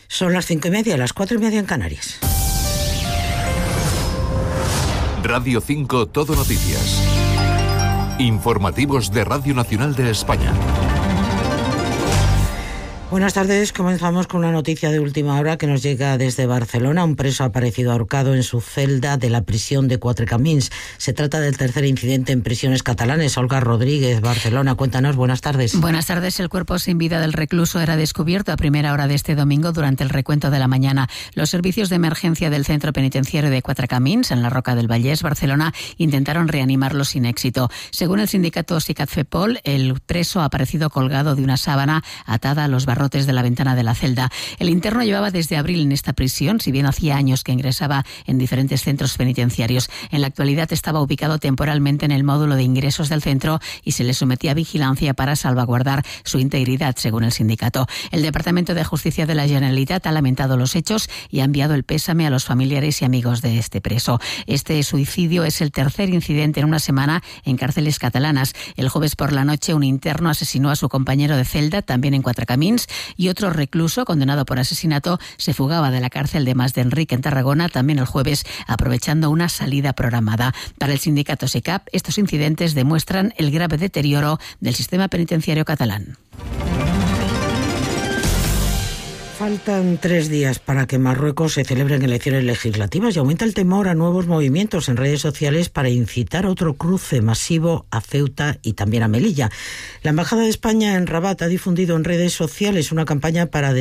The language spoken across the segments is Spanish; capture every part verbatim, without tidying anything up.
Son las cinco y media, las cuatro y media en Canarias. Radio cinco Todo Noticias. Informativos de Radio Nacional de España. Buenas tardes, comenzamos con una noticia de última hora que nos llega desde Barcelona. Un preso ha aparecido ahorcado en su celda de la prisión de Quatre Camins. Se trata del tercer incidente en prisiones catalanes. Olga Rodríguez, Barcelona, cuéntanos, buenas tardes. Buenas tardes. El cuerpo sin vida del recluso era descubierto a primera hora de este domingo durante el recuento de la mañana. Los servicios de emergencia del centro penitenciario de Quatre Camins, en la Roca del Vallès, Barcelona, intentaron reanimarlo sin éxito. Según el sindicato SICAT FEPOL, el preso ha aparecido colgado de una sábana atada a los barrotes de la ventana de la celda. El interno llevaba desde abril en esta prisión, si bien hacía años que ingresaba en diferentes centros penitenciarios. En la actualidad estaba ubicado temporalmente en el módulo de ingresos del centro y se le sometía a vigilancia para salvaguardar su integridad, según el sindicato. El Departamento de Justicia de la Generalitat ha lamentado los hechos y ha enviado el pésame a los familiares y amigos de este preso. Este suicidio es el tercer incidente en una semana en cárceles catalanas. El jueves por la noche, un interno asesinó a su compañero de celda, también en Quatre Camins, y otro recluso condenado por asesinato se fugaba de la cárcel de Mas d'Enric en Tarragona también el jueves, aprovechando una salida programada. Para el sindicato SICAP, estos incidentes demuestran el grave deterioro del sistema penitenciario catalán. Faltan tres días para que en Marruecos se celebren elecciones legislativas y aumenta el temor a nuevos movimientos en redes sociales para incitar a otro cruce masivo a Ceuta y también a Melilla. La Embajada de España en Rabat ha difundido en redes sociales una campaña para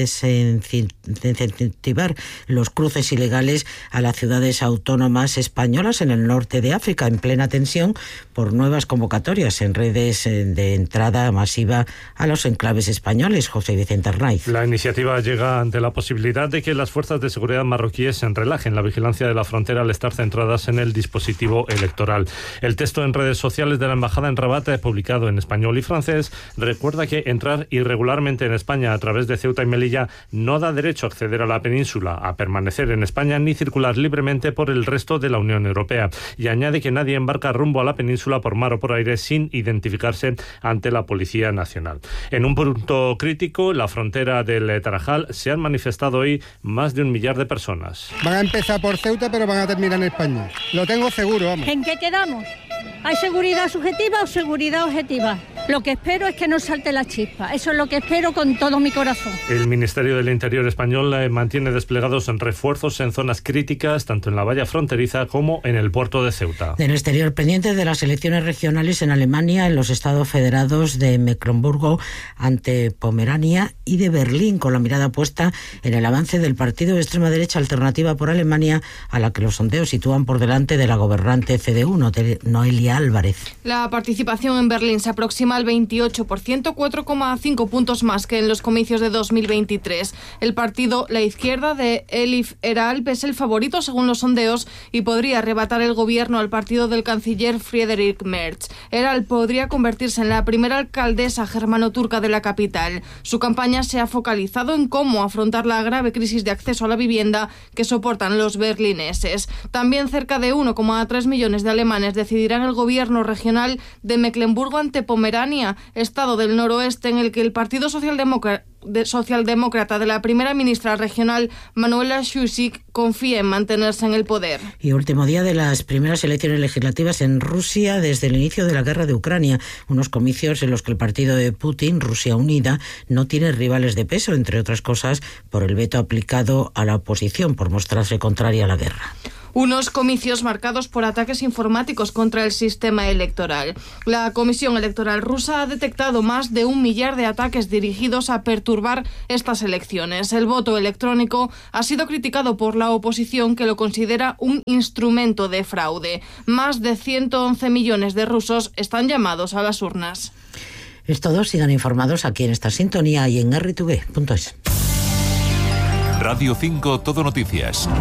desincentivar los cruces ilegales a las ciudades autónomas españolas en el norte de África, en plena tensión por nuevas convocatorias en redes de entrada masiva a los enclaves españoles. José Vicente Arnaiz. La iniciativa llega ante la posibilidad de que las fuerzas de seguridad marroquíes se relajen la vigilancia de la frontera al estar centradas en el dispositivo electoral. El texto en redes sociales de la Embajada en Rabat, publicado en español y francés, recuerda que entrar irregularmente en España a través de Ceuta y Melilla no da derecho a acceder a la península, a permanecer en España ni circular libremente por el resto de la Unión Europea. Y añade que nadie embarca rumbo a la península por mar o por aire sin identificarse ante la Policía Nacional. En un punto crítico, la frontera del Tarajal, se han manifestado hoy más de un millar de personas. Van a empezar por Ceuta, pero van a terminar en España. Lo tengo seguro, vamos. ¿En qué quedamos? ¿Hay seguridad subjetiva o seguridad objetiva? Lo que espero es que no salte la chispa. Eso es lo que espero con todo mi corazón. El Ministerio del Interior español eh, mantiene desplegados en refuerzos en zonas críticas, tanto en la valla fronteriza como en el puerto de Ceuta. Del exterior, pendiente de las elecciones regionales en Alemania, en los estados federados de Mecklemburgo ante Pomerania y de Berlín, con la mirada puesta en el avance del partido de extrema derecha Alternativa por Alemania, a la que los sondeos sitúan por delante de la gobernante C D U, Noelia Álvarez. La participación en Berlín se aproxima al veintiocho por ciento, cuatro coma cinco puntos más que en los comicios de dos mil veintitrés. El partido La Izquierda de Elif Eralp es el favorito según los sondeos y podría arrebatar el gobierno al partido del canciller Friedrich Merz. Eralp podría convertirse en la primera alcaldesa germano-turca de la capital. Su campaña se ha focalizado en cómo afrontar la grave crisis de acceso a la vivienda que soportan los berlineses. También cerca de uno coma tres millones de alemanes decidirán el gobierno regional de Mecklemburgo ante Pomerania, estado del noroeste en el que el Partido Socialdemócrata de socialdemócrata de la primera ministra regional Manuela Schusik confía en mantenerse en el poder. Y último día de las primeras elecciones legislativas en Rusia desde el inicio de la guerra de Ucrania, unos comicios en los que el partido de Putin, Rusia Unida, no tiene rivales de peso, entre otras cosas por el veto aplicado a la oposición por mostrarse contraria a la guerra. Unos comicios marcados por ataques informáticos contra el sistema electoral. La Comisión Electoral rusa ha detectado más de un millar de ataques dirigidos a perturbar estas elecciones. El voto electrónico ha sido criticado por la oposición, que lo considera un instrumento de fraude. Más de ciento once millones de rusos están llamados a las urnas. Es todo. Sigan informados aquí en esta sintonía y en erre te ve punto es. Radio cinco Todo Noticias.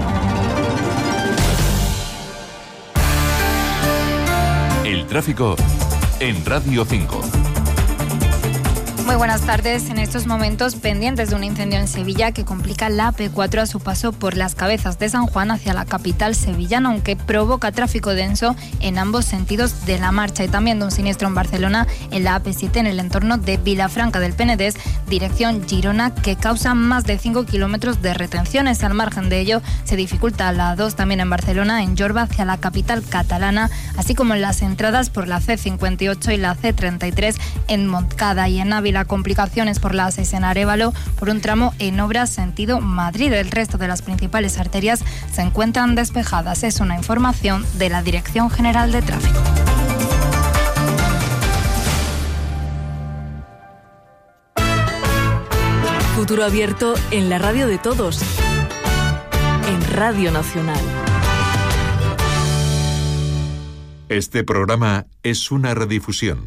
El tráfico en Radio cinco. Muy buenas tardes. En estos momentos pendientes de un incendio en Sevilla que complica la A P cuatro a su paso por Las Cabezas de San Juan hacia la capital sevillana, aunque provoca tráfico denso en ambos sentidos de la marcha. Y también de un siniestro en Barcelona en la A P siete en el entorno de Vilafranca del Penedès, dirección Girona, que causa más de cinco kilómetros de retenciones. Al margen de ello, se dificulta la A dos también en Barcelona, en Jorba hacia la capital catalana, así como en las entradas por la C cincuenta y ocho y la C treinta y tres en Montcada. Y en Ávila, complicaciones por la A seis en Arévalo por un tramo en obras sentido Madrid. El resto de las principales arterias se encuentran despejadas. Es una información de la Dirección General de Tráfico. Futuro abierto en la radio de todos, en Radio Nacional. Este programa es una redifusión.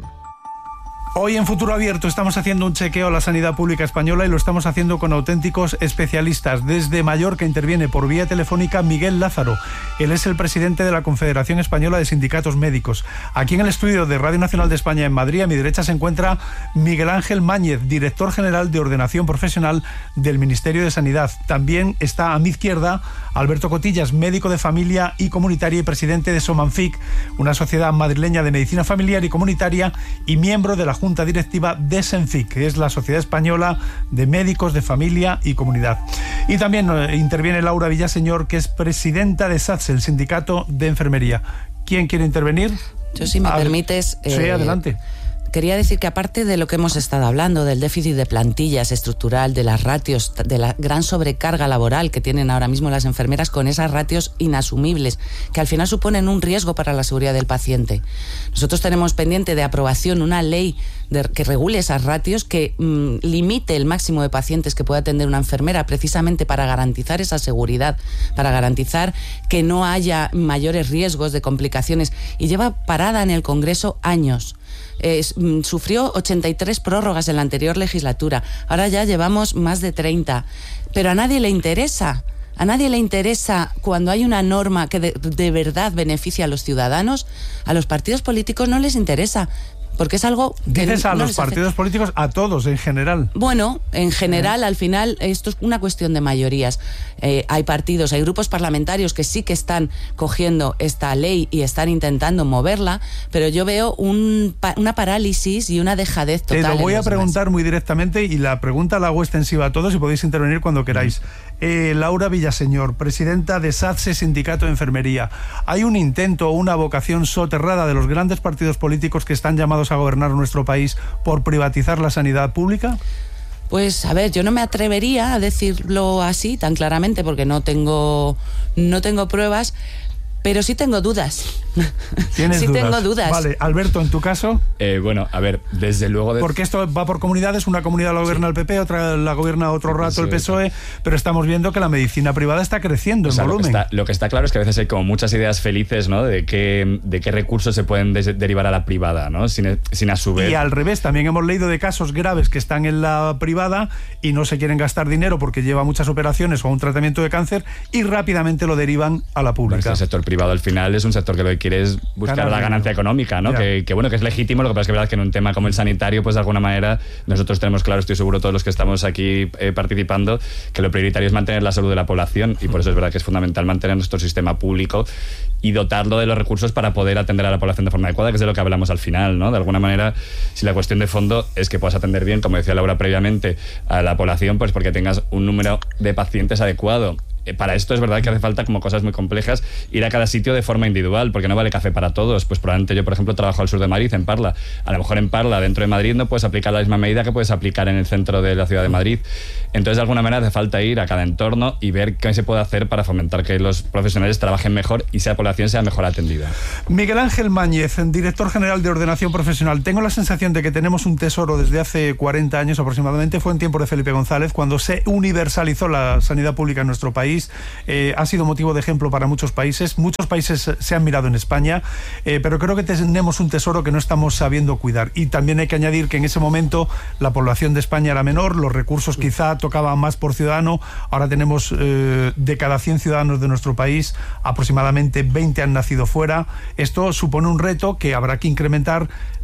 Hoy en Futuro Abierto estamos haciendo un chequeo a la sanidad pública española y lo estamos haciendo con auténticos especialistas. Desde Mallorca interviene por vía telefónica Miguel Lázaro. Él es el presidente de la Confederación Española de Sindicatos Médicos. Aquí en el estudio de Radio Nacional de España en Madrid, a mi derecha se encuentra Miguel Ángel Máñez, director general de Ordenación Profesional del Ministerio de Sanidad. También está a mi izquierda Alberto Cotillas, médico de familia y comunitaria y presidente de Somanfic, una sociedad madrileña de medicina familiar y comunitaria y miembro de la Junta Directiva de Senfic, que es la Sociedad Española de Médicos de Familia y Comunidad. Y también eh, interviene Laura Villaseñor, que es presidenta de SATSE, el Sindicato de Enfermería. ¿Quién quiere intervenir? Yo, si me A permites... Sí, eh, adelante. Quería decir que aparte de lo que hemos estado hablando, del déficit de plantillas estructural, de las ratios, de la gran sobrecarga laboral que tienen ahora mismo las enfermeras con esas ratios inasumibles, que al final suponen un riesgo para la seguridad del paciente. Nosotros tenemos pendiente de aprobación una ley de, que regule esas ratios, que mmm, limite el máximo de pacientes que pueda atender una enfermera, precisamente para garantizar esa seguridad, para garantizar que no haya mayores riesgos de complicaciones. Y lleva parada en el Congreso años. Eh, sufrió ochenta y tres prórrogas en la anterior legislatura, ahora ya llevamos más de treinta, pero a nadie le interesa. A nadie le interesa cuando hay una norma que de, de verdad beneficia a los ciudadanos. A los partidos políticos no les interesa, porque es algo que Dices a no los partidos afecta. políticos, a todos en general. Bueno, en general, al final, esto es una cuestión de mayorías. Eh, hay partidos, hay grupos parlamentarios que sí que están cogiendo esta ley y están intentando moverla, pero yo veo un, una parálisis y una dejadez total. Te lo voy a preguntar demás. muy directamente, y la pregunta la hago extensiva a todos y podéis intervenir cuando queráis. Eh, Laura Villaseñor, presidenta de SATSE, Sindicato de Enfermería. ¿Hay un intento o una vocación soterrada de los grandes partidos políticos que están llamados a gobernar nuestro país por privatizar la sanidad pública? Pues, a ver, yo no me atrevería a decirlo así tan claramente porque no tengo, no tengo pruebas, pero sí tengo dudas. ¿Tienes sí dudas? tengo dudas. Vale, Alberto, ¿en tu caso? Eh, bueno, a ver, desde luego... De... Porque esto va por comunidades, una comunidad la gobierna sí. el P P, otra la gobierna otro rato el P S O E, pero estamos viendo que la medicina privada está creciendo o sea, en volumen. Lo que, está, lo que está claro es que a veces hay como muchas ideas felices, ¿no? De qué, de qué recursos se pueden des- derivar a la privada, ¿no? Sin, sin a su vez... Y al revés, también hemos leído de casos graves que están en la privada y no se quieren gastar dinero porque lleva muchas operaciones o un tratamiento de cáncer y rápidamente lo derivan a la pública. Bueno, el sector privado al final es un sector que lo que quiere es buscar Ganar la ganancia dinero. económica, ¿no? Que, que bueno, que es legítimo, lo que pasa es que es verdad que en un tema como el sanitario, pues de alguna manera nosotros tenemos claro, estoy seguro todos los que estamos aquí eh, participando, que lo prioritario es mantener la salud de la población y por eso es verdad que es fundamental mantener nuestro sistema público y dotarlo de los recursos para poder atender a la población de forma adecuada, que es de lo que hablamos al final, ¿no? De alguna manera, si la cuestión de fondo es que puedas atender bien, como decía Laura previamente, a la población, pues porque tengas un número de pacientes adecuado. Para esto es verdad que hace falta como cosas muy complejas ir a cada sitio de forma individual, porque no vale café para todos. Pues probablemente yo, por ejemplo, trabajo al sur de Madrid, en Parla. A lo mejor en Parla, dentro de Madrid, no puedes aplicar la misma medida que puedes aplicar en el centro de la ciudad de Madrid. Entonces, de alguna manera, hace falta ir a cada entorno y ver qué se puede hacer para fomentar que los profesionales trabajen mejor y la población sea mejor atendida. Miguel Ángel Máñez, director general de Ordenación Profesional. Tengo la sensación de que tenemos un tesoro desde hace cuarenta años aproximadamente. Fue en tiempo de Felipe González, cuando se universalizó la sanidad pública en nuestro país. Eh, ha sido motivo de ejemplo para muchos países. Muchos países se han mirado en España, eh, pero creo que tenemos un tesoro que no estamos sabiendo cuidar. Y también hay que añadir que en ese momento la población de España era menor, los recursos quizá tocaban más por ciudadano. Ahora tenemos eh, de cada cien ciudadanos de nuestro país, aproximadamente veinte han nacido fuera. Esto supone un reto que habrá que incrementar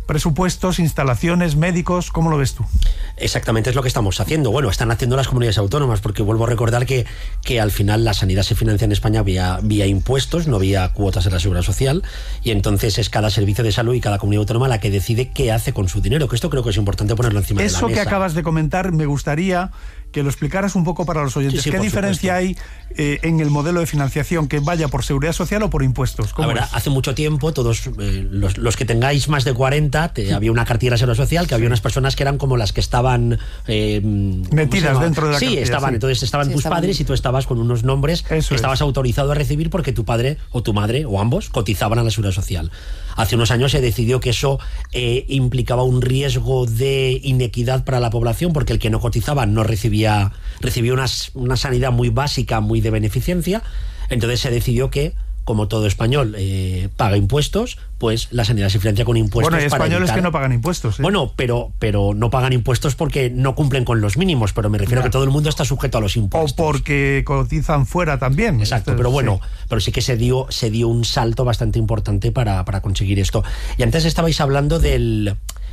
presupuestos, instalaciones, médicos. ¿Cómo lo ves tú? Exactamente, es lo que estamos haciendo. Bueno, están haciendo las comunidades autónomas, porque vuelvo a recordar que, que al final la sanidad se financia en España vía, vía impuestos, no vía cuotas de la Seguridad Social, y entonces es cada servicio de salud y cada comunidad autónoma la que decide qué hace con su dinero, que esto creo que es importante ponerlo encima Eso de la mesa. Eso que acabas de comentar, me gustaría que lo explicaras un poco para los oyentes. Sí, sí, ¿Qué diferencia supuesto. hay eh, en el modelo de financiación, que vaya por Seguridad Social o por impuestos? A ver, es? hace mucho tiempo, todos eh, los, los que tengáis más de cuarenta, te, sí. había una cartilla de Seguridad Social, que sí. había unas personas que eran como las que estaban... Eh, metidas dentro de la sí, cartilla. Estaban, sí, entonces estaban sí, tus estaban... padres y tú estabas con unos nombres Eso que estabas es. autorizado a recibir porque tu padre o tu madre, o ambos, cotizaban a la Seguridad Social. Hace unos años se decidió que eso eh, implicaba un riesgo de inequidad para la población, porque el que no cotizaba no recibía, recibía una, una sanidad muy básica, muy de beneficencia. Entonces se decidió que, como todo español eh, paga impuestos, pues la sanidad se financia con impuestos. Bueno, hay para españoles evitar... que no pagan impuestos. ¿eh? Bueno, pero, pero no pagan impuestos porque no cumplen con los mínimos, pero me refiero ya. a que todo el mundo está sujeto a los impuestos. O porque cotizan fuera también. Exacto, pero bueno, sí. pero sí que se dio, se dio un salto bastante importante para, para conseguir esto. Y antes estabais hablando del,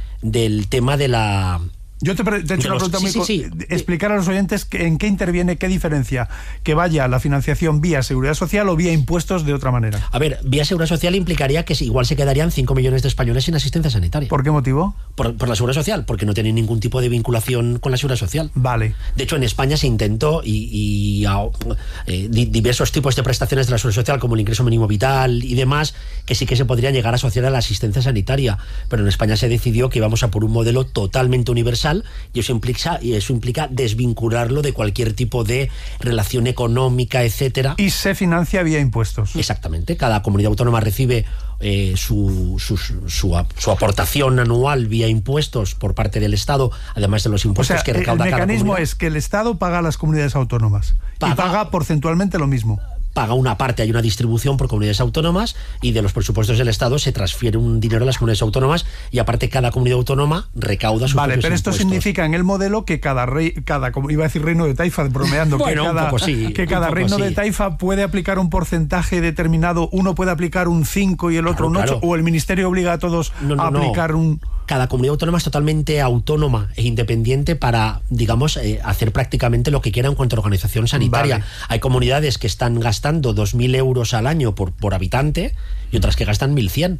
del tema de la... Yo te, te he hecho una pregunta muy... Sí, sí, sí. Explicar a los oyentes que, en qué interviene, qué diferencia que vaya la financiación vía Seguridad Social o vía impuestos de otra manera. A ver, vía Seguridad Social implicaría que igual se quedarían cinco millones de españoles sin asistencia sanitaria. ¿Por qué motivo? Por, por la Seguridad Social, porque no tienen ningún tipo de vinculación con la Seguridad Social. Vale. De hecho, en España se intentó y, y a, eh, diversos tipos de prestaciones de la Seguridad Social, como el ingreso mínimo vital y demás, que sí que se podrían llegar a asociar a la asistencia sanitaria. Pero en España se decidió que íbamos a por un modelo totalmente universal, y eso implica, y eso implica desvincularlo de cualquier tipo de relación económica, etcétera. Y se financia vía impuestos. Exactamente. Cada comunidad autónoma recibe eh, su, su, su, su aportación anual vía impuestos por parte del Estado, además de los impuestos o sea, que recauda cada comunidad. El mecanismo es que el Estado paga a las comunidades autónomas paga, y paga porcentualmente lo mismo. Paga una parte, hay una distribución por comunidades autónomas, y de los presupuestos del Estado se transfiere un dinero a las comunidades autónomas, y aparte cada comunidad autónoma recauda sus Vale, propios pero esto impuestos. Significa en el modelo que cada rey, cada iba a decir reino de taifa, bromeando, bueno, que cada, un poco sí, que cada reino sí. de taifa puede aplicar un porcentaje determinado, uno puede aplicar un cinco y el otro claro, un ocho, claro. o el ministerio obliga a todos no, no, a aplicar no. un... Cada comunidad autónoma es totalmente autónoma e independiente para, digamos, eh, hacer prácticamente lo que quiera en cuanto a organización sanitaria. Vale. Hay comunidades que están gastando dos mil euros al año por, por habitante y otras que gastan mil cien.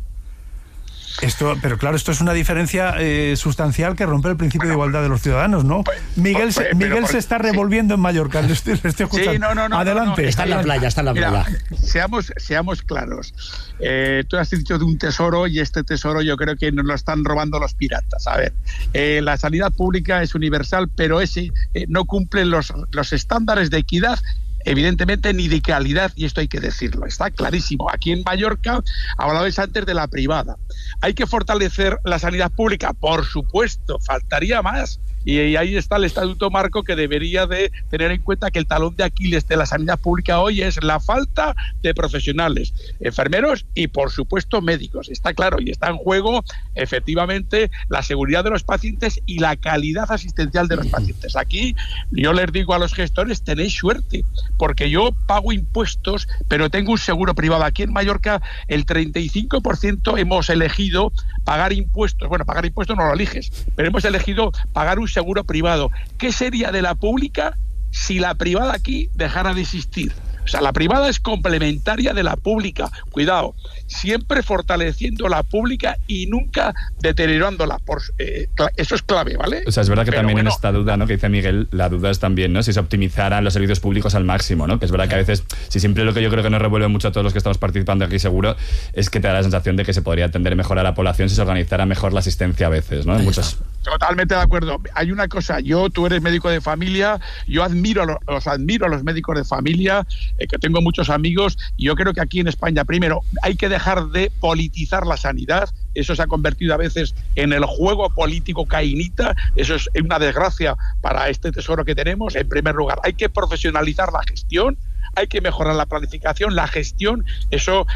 Esto, pero claro, esto es una diferencia eh, sustancial que rompe el principio bueno, de igualdad de los ciudadanos, ¿no? Pues, Miguel, pues, se, Miguel por, se está revolviendo sí. en Mallorca, le estoy, le estoy escuchando. Sí, no, no, no, adelante. No, no, está en la playa, está en la Mira, playa. Seamos, seamos claros. Eh, tú has dicho de un tesoro, y este tesoro yo creo que nos lo están robando los piratas. A ver, eh, la sanidad pública es universal, pero ese eh, no cumple los, los estándares de equidad, evidentemente, ni de calidad, y esto hay que decirlo, está clarísimo. Aquí en Mallorca hablabais antes de la privada. ¿Hay que fortalecer la sanidad pública? Por supuesto, faltaría más. Y ahí está el Estatuto Marco, que debería de tener en cuenta que el talón de Aquiles de la sanidad pública hoy es la falta de profesionales, enfermeros y, por supuesto, médicos. Está claro, y está en juego, efectivamente, la seguridad de los pacientes y la calidad asistencial de los pacientes. Aquí yo les digo a los gestores, tenéis suerte, porque yo pago impuestos, pero tengo un seguro privado. Aquí en Mallorca el treinta y cinco por ciento hemos elegido pagar impuestos. Bueno, pagar impuestos no lo eliges, pero hemos elegido pagar un seguro privado. ¿Qué sería de la pública si la privada aquí dejara de existir? O sea, la privada es complementaria de la pública. Cuidado, siempre fortaleciendo la pública y nunca deteriorándola. Por, eh, eso es clave, ¿vale? O sea, es verdad que Pero también bueno, en esta duda, ¿no?, que dice Miguel, la duda es también, ¿no?, si se optimizaran los servicios públicos al máximo, ¿no? Que es verdad que a veces, si siempre lo que yo creo que nos revuelve mucho a todos los que estamos participando aquí, seguro, es que te da la sensación de que se podría atender mejor a la población si se organizara mejor la asistencia a veces, ¿no? En muchos... Totalmente de acuerdo. Hay una cosa, yo, tú eres médico de familia, yo admiro a los, los admiro a los médicos de familia, eh, que tengo muchos amigos, y yo creo que aquí en España, primero, hay que dejar de politizar la sanidad. Eso se ha convertido a veces en el juego político cainita. Eso es una desgracia para este tesoro que tenemos. En primer lugar, hay que profesionalizar la gestión, hay que mejorar la planificación, la gestión. Eso